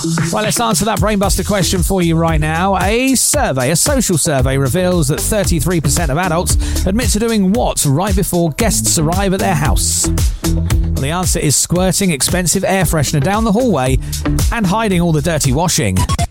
Right, let's answer that brainbuster question for you right now. A social survey reveals that 33% of adults admit to doing what right before guests arrive at their house? Well, the answer is squirting expensive air freshener down the hallway and hiding all the dirty washing.